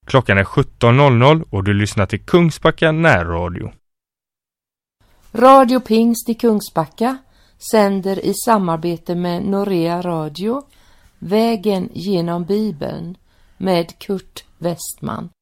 Klockan är 17.00 och du lyssnar till Kungsbacka närradio. Radio Pingst i Kungsbacka sänder i samarbete med Norea Radio Vägen genom Bibeln med Kurt Westman.